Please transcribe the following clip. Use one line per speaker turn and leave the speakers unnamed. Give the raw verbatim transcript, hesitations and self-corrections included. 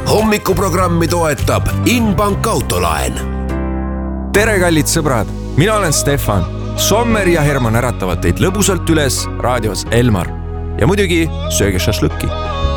hommikuprogrammi toetab Inbank autolaen.
Tere, kallid sõbrad! Mina olen Stefan. Sommer ja Herman äratavad teid lõbusalt üles raadios Elmar. Ja muidugi sööge šašlõkki.